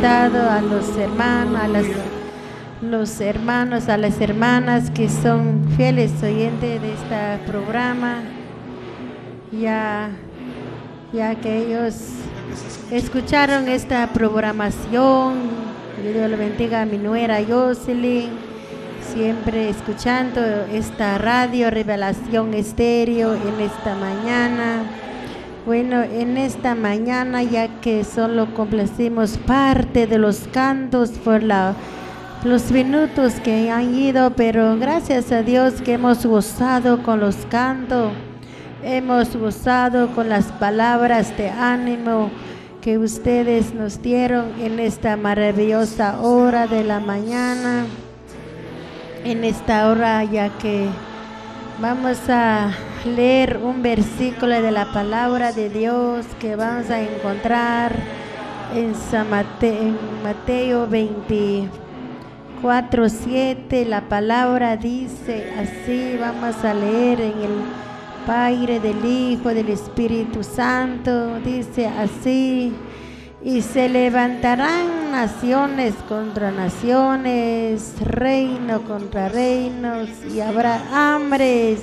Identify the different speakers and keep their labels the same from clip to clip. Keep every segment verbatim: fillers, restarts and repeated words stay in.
Speaker 1: invitado a los hermanos, a las, los hermanos, a las hermanas que son fieles oyentes de este programa, ya, ya que ellos escucharon esta programación. Que Dios le bendiga a mi nuera Jocelyn, siempre escuchando esta radio Revelación Estéreo en esta mañana. Bueno, en esta mañana, ya que solo complacimos parte de los cantos por la, los minutos que han ido, pero gracias a Dios que hemos gozado con los cantos, hemos gozado con las palabras de ánimo que ustedes nos dieron en esta maravillosa hora de la mañana, en esta hora ya que vamos a leer un versículo de la palabra de Dios que vamos a encontrar en, San Mateo, en Mateo veinticuatro, siete. La palabra dice así, vamos a leer en el Padre, del Hijo, del Espíritu Santo, dice así: y se levantarán naciones contra naciones, reino contra reinos, y habrá hambres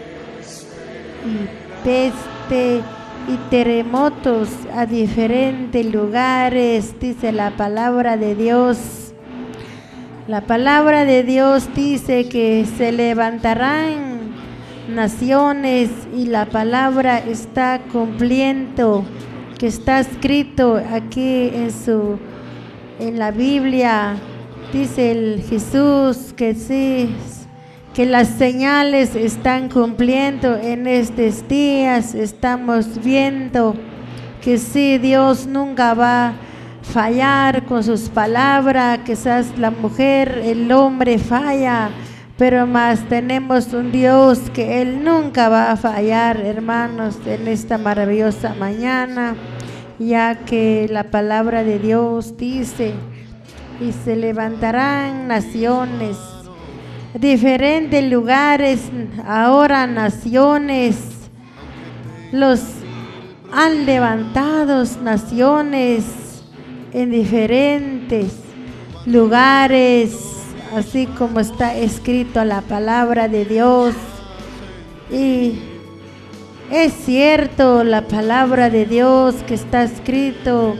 Speaker 1: y peste y terremotos a diferentes lugares, dice la palabra de Dios. La palabra de Dios dice que se levantarán naciones, y la palabra está cumpliendo, que está escrito aquí en su en la Biblia. Dice el Jesús que sí, que las señales están cumpliendo en estos días. Estamos viendo que sí, Dios nunca va a fallar con sus palabras. Quizás la mujer, el hombre falla, pero más tenemos un Dios que Él nunca va a fallar, hermanos, en esta maravillosa mañana, ya que la palabra de Dios dice: y se levantarán naciones, diferentes lugares, ahora naciones, los han levantado naciones en diferentes lugares, así como está escrito la palabra de Dios. Y es cierto, la palabra de Dios que está escrito,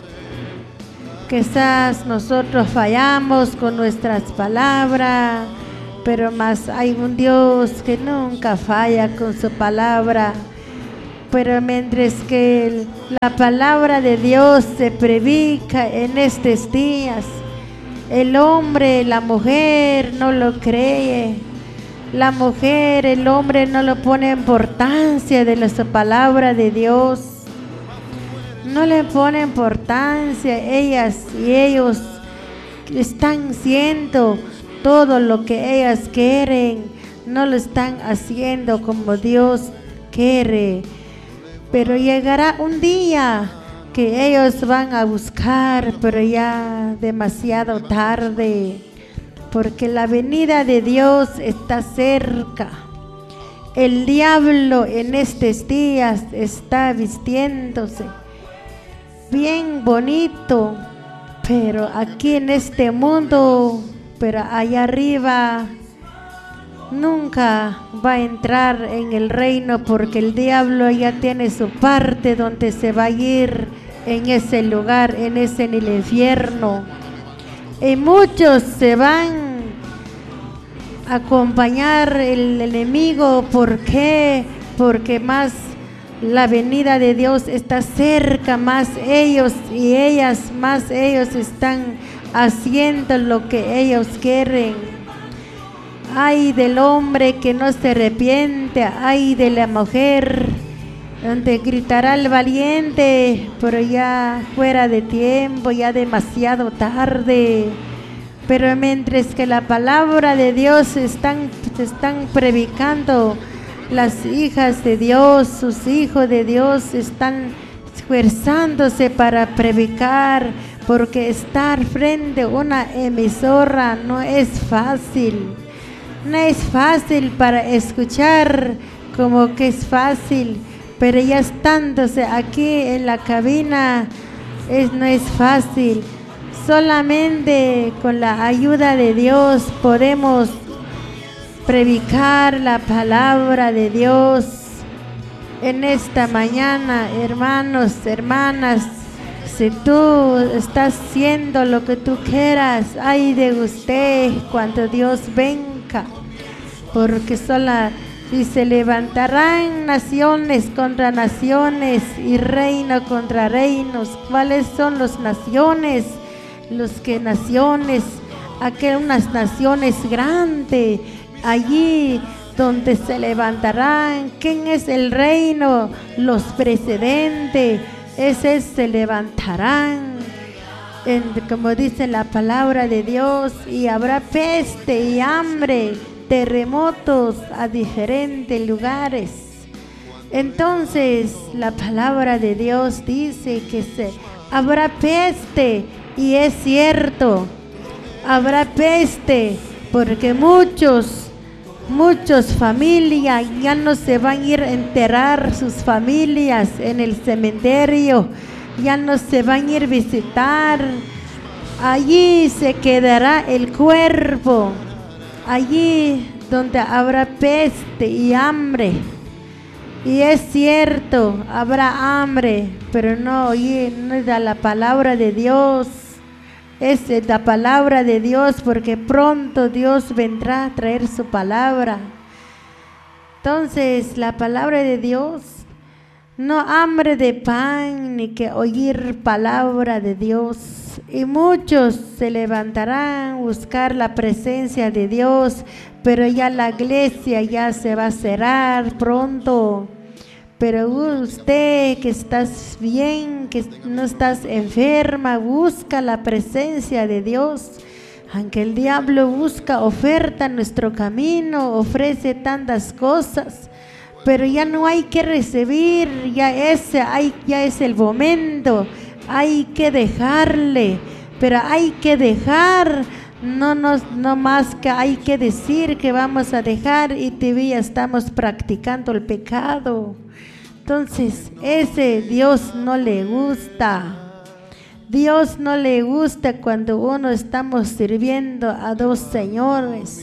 Speaker 1: quizás nosotros fallamos con nuestras palabras, pero más hay un Dios que nunca falla con su palabra. Pero mientras que la palabra de Dios se predica en estos días, el hombre, la mujer no lo cree. La mujer, el hombre no le pone importancia de la palabra de Dios. No le pone importancia. Ellas y ellos están haciendo todo lo que ellas quieren. No lo están haciendo como Dios quiere. Pero llegará un día que ellos van a buscar, pero ya demasiado tarde, porque la venida de Dios está cerca. El diablo en estos días está vistiéndose bien bonito, pero aquí en este mundo, pero allá arriba nunca va a entrar en el reino, porque el diablo ya tiene su parte donde se va a ir en ese lugar, en ese en el infierno. Y muchos se van a acompañar el enemigo. ¿Por qué? Porque más la venida de Dios está cerca, más ellos y ellas, más ellos están haciendo lo que ellos quieren. Ay del hombre que no se arrepiente, ay de la mujer, donde gritará el valiente, pero ya fuera de tiempo, ya demasiado tarde. Pero mientras que la palabra de Dios están, se están predicando, las hijas de Dios, sus hijos de Dios están esforzándose para predicar, porque estar frente a una emisora no es fácil. No es fácil para escuchar, como que es fácil, pero ya estándose aquí en la cabina es, no es fácil. Solamente con la ayuda de Dios podemos predicar la palabra de Dios en esta mañana, hermanos, hermanas. Si tú estás haciendo lo que tú quieras, ay de usted cuando Dios venga, porque sola y se levantarán naciones contra naciones y reino contra reinos. ¿Cuáles son las naciones? Los que naciones, aquellas unas naciones grandes, allí donde se levantarán. ¿Quién es el reino? Los precedentes, ese se levantarán, en, como dice la palabra de Dios, y habrá peste y hambre, terremotos a diferentes lugares. Entonces la palabra de Dios dice que se, habrá peste, y es cierto, habrá peste, porque muchos, muchos familias ya no se van a ir a enterrar sus familias en el cementerio, ya no se van a ir a visitar, allí se quedará el cuerpo. Allí donde habrá peste y hambre. Y es cierto, habrá hambre, pero no, oye, no es de la palabra de Dios. Es de la palabra de Dios, porque pronto Dios vendrá a traer su palabra. Entonces, la palabra de Dios, no hambre de pan, ni que oír palabra de Dios. Y muchos se levantarán a buscar la presencia de Dios, pero ya la iglesia ya se va a cerrar pronto. Pero usted que estás bien, que no estás enferma, busca la presencia de Dios. Aunque el diablo busca oferta en nuestro camino, ofrece tantas cosas, pero ya no hay que recibir, ya es, hay, ya es el momento. Hay que dejarle, pero hay que dejar, no, nos, no más que hay que decir que vamos a dejar y todavía estamos practicando el pecado. Entonces, ese Dios no le gusta. Dios no le gusta cuando uno estamos sirviendo a dos señores.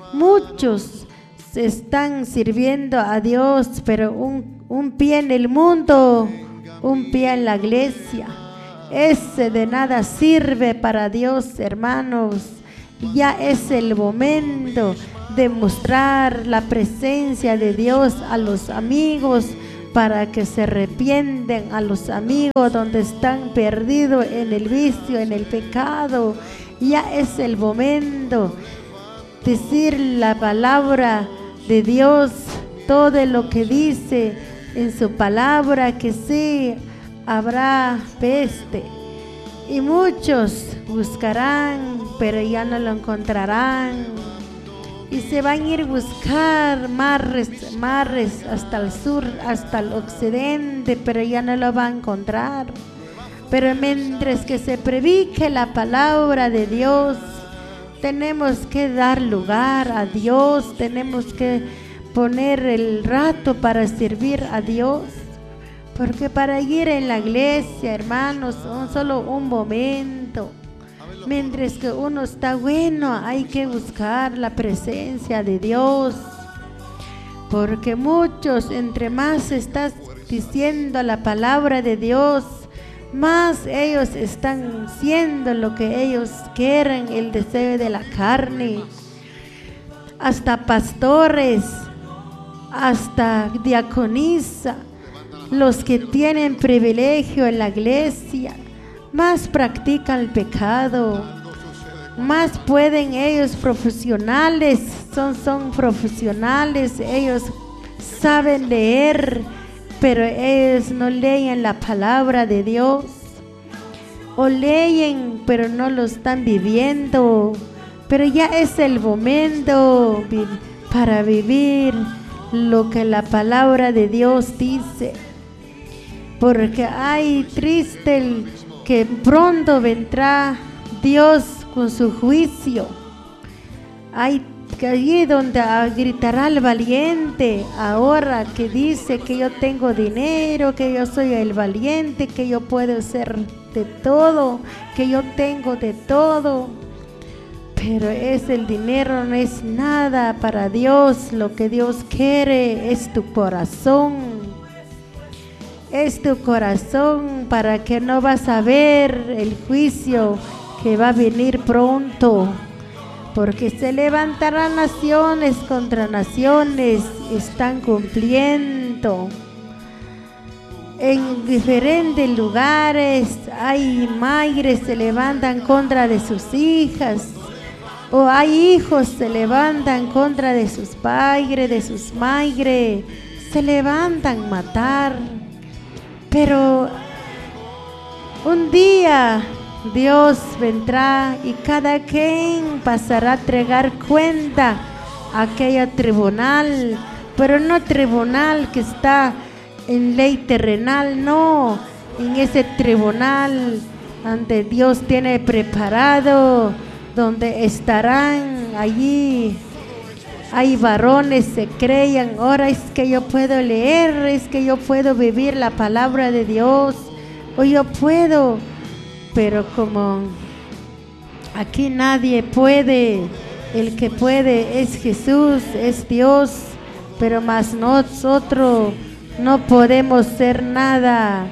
Speaker 1: Muchos están sirviendo a Dios, pero un, un pie en el mundo, un pie en la iglesia. Ese de nada sirve para Dios, hermanos. Ya es el momento de mostrar la presencia de Dios a los amigos, para que se arrepienten, a los amigos donde están perdidos en el vicio, en el pecado. Ya es el momento de decir la palabra de Dios, todo lo que dice en su palabra, que sí habrá peste, y muchos buscarán, pero ya no lo encontrarán, y se van a ir a buscar mares, mares hasta el sur, hasta el occidente, pero ya no lo van a encontrar. Pero mientras que se predique la palabra de Dios, tenemos que dar lugar a Dios, tenemos que poner el rato para servir a Dios. Porque para ir en la iglesia, hermanos, un solo un momento. Mientras que uno está bueno, hay que buscar la presencia de Dios. Porque muchos, entre más estás diciendo la palabra de Dios, más ellos están siendo lo que ellos quieren, el deseo de la carne. Hasta pastores, hasta diaconisa, los que tienen privilegio en la iglesia, más practican el pecado, más pueden ellos profesionales, son, son profesionales, ellos saben leer, pero ellos no leen la palabra de Dios, o leen pero no lo están viviendo. Pero ya es el momento para vivir lo que la palabra de Dios dice. Porque hay triste el que pronto vendrá Dios con su juicio. Hay que allí donde gritará el valiente, ahora que dice que yo tengo dinero, que yo soy el valiente, que yo puedo hacer de todo, que yo tengo de todo. Pero es el dinero, no es nada para Dios. Lo que Dios quiere es tu corazón. Es tu corazón, para que no vas a ver el juicio que va a venir pronto. Porque se levantarán naciones contra naciones, están cumpliendo. En diferentes lugares hay madres se levantan contra de sus hijas, o hay hijos se levantan contra de sus padres, de sus madres, se levantan a matar. Pero un día Dios vendrá y cada quien pasará a entregar cuenta a aquel tribunal, pero no tribunal que está en ley terrenal, no, en ese tribunal donde Dios tiene preparado, donde estarán allí. Hay varones se crean, ahora es que yo puedo leer, es que yo puedo vivir la palabra de Dios, o yo puedo, pero como aquí nadie puede, el que puede es Jesús, es Dios, pero más nosotros no podemos hacer nada,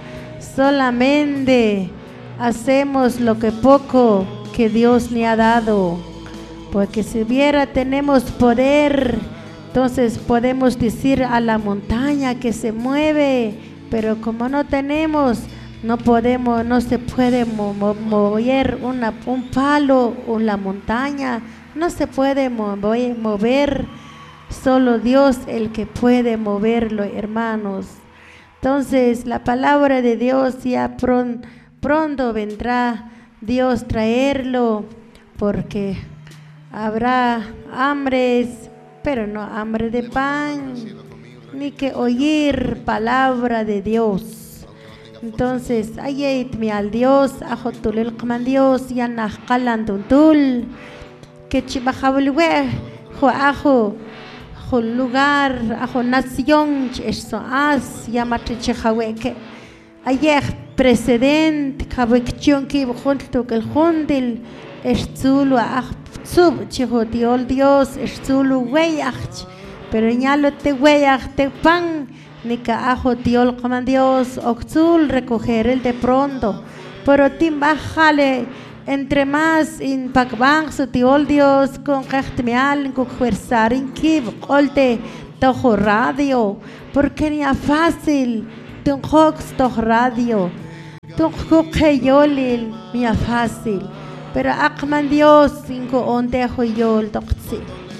Speaker 1: solamente hacemos lo que poco que Dios me ha dado. Porque si hubiera tenemos poder, entonces podemos decir a la montaña que se mueve, pero como no tenemos, no podemos, no se puede mo mo mover una, un palo o la montaña, no se puede mover, mover. Solo Dios el que puede moverlo, hermanos. Entonces la palabra de Dios ya pron, pronto vendrá Dios traerlo, porque habrá hambres, pero no hambre de pan, ni que oír palabra de Dios. Entonces, ayetme al Dios, ajotulil qman Dios, ya nahqalan tuntul, que chibajabulwe, jo ajo, jo lugar, ajo nación, eso as, ya matrichejaweke, ayeh precedente, kabekchon ki bujuntu que el jundil, es zulu aj sub chijo diol Dios, es zulu weyach, pero ya lo te weyach te pan, ni ka ajo diol qman Dios, oxul recoger el de pronto, pero tim bajale entre más in pakbang su diol Dios con qehtmial con fuerzar in kib qolte tojo radio, porque ni a fácil tun hox tojo radio, tun hoqeyolil mi a fácil. Pero aqman Dios cinco onte joyol toqsi.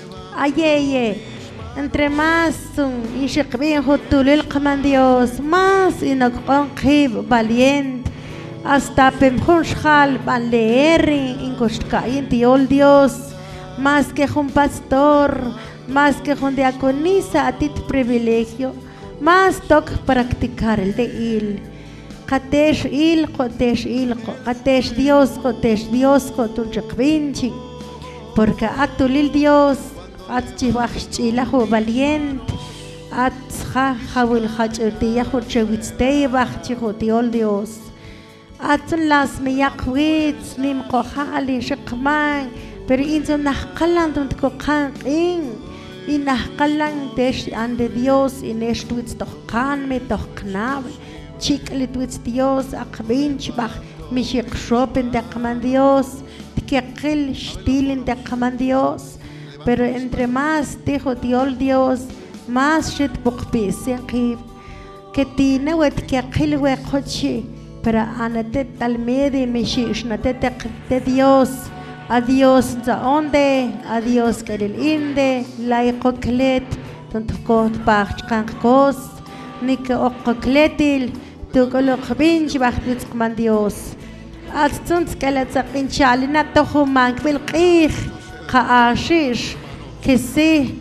Speaker 1: Ayeye, entre más un ishqbin hotulil qman Dios, más inaqon qib valiente, hasta pemjunshal van leer inkoshkain diol Dios, más que un pastor, más que un diaconisa a ti privilegio, más toc practicar el de il. Qatesh il, qatesh il, qatesh Dios, qatesh Dios, qatunchik vinchi. Porque atulil Dios, atchibachchilajo valiente, atsja jawil hachutiyajo chewitstei bachchijo diol Dios. Atun las miyakwits, nim kohali shikman, pero inso nahkalan tuntko kankin, in nahkalan desh ande Dios, in estuits doch kan me doch knabe. Chiclet with Dios, akbinch bach, mishik shopen de qaman Dios, tiquil stilen de qaman Dios, pero entre más dijo diol Dios, más shit bukpi senqib, que tiene wet que aquel we cochi, pero anate talmede mishish nate de Dios, a Dios za onde, a Dios que el inde, la ecoclet, tanto kot bach kankos, ni que ococletil. Tu colo binch bachtuts qman Dios. Alstuns kelet saqinchaalina tojo mankbil qih qaashish que si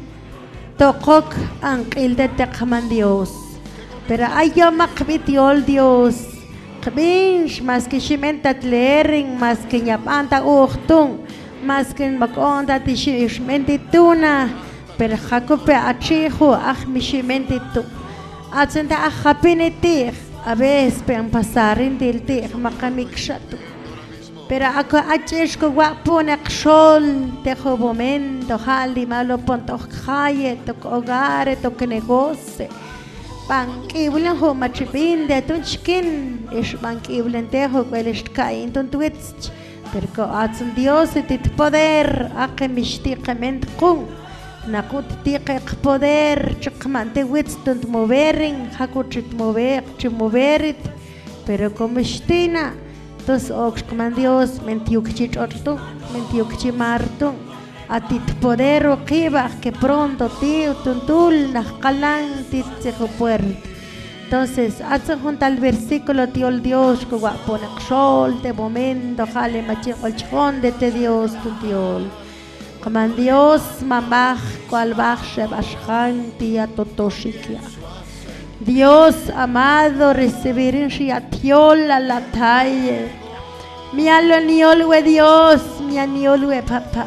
Speaker 1: toqok anqil de qman Dios. Pero ay yo maqbit yol Dios. Qbinch más que shimentat leering más que yapanta uhtun más que makonda tishish mentituna pero jacope achijo ah mishimentitu. Atsenta ajapinitih a veces pean pasar en del te makamik shato. Pero ako aches ko guapo na kshol te ho momento hali malo ponto khaye to hogar to negocio. Bankibulan ho machibin de tunchkin es bankibulan te ho kwelish kain ton twitch. Pero atsun Dios tit poder akemishtiqement kun. Nakut tiqe poder chikmante wits tunt movering hakuchit mover chimoverit pero como estina tos ox coman Dios mentiukchit ortu mentiukchi martu atit poder o kiba que pronto tío tuntul nakalan tit se puert. Entonces hace junto al versículo tío el Dios que va a poner sol de momento jale machicholchon de te Dios tu tío. Como Dios mamá cual baje bashkan tía totoshikia. Dios amado recibir en shiatiola la talle. Mi aloniolwe Dios, mi aniolwe papá.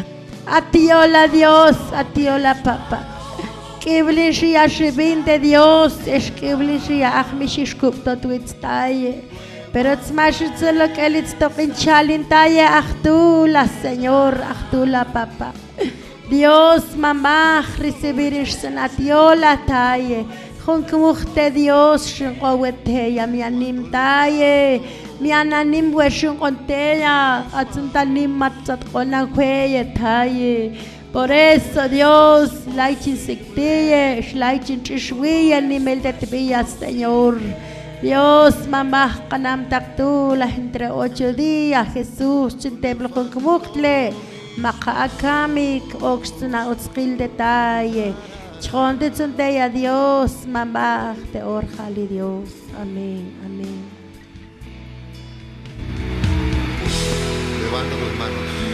Speaker 1: Atiola Dios, atiola papá. Que blishia shibin de Dios, es que blishia achmishishkup totwitz talle. Pero tzmashit solo que el toquen chalintaya achtula Señor achtula papá Dios mamá recibir senatiola taye con kumuchte Dios shinqawete ya mi anim taye mi ananim weshun conteya atsuntanim matzat kona kweye taye. Por eso Dios laichin siktiye laichin chishwiye nimel de tibia Señor. Dios, mamá, canam tactula entre ocho días, Jesús, en templo con kumucle, macaacamic, oxtuna, oxquil detalle, chonde a Dios, mamá, te orjali Dios, amén, amén.
Speaker 2: Levanta tus manos.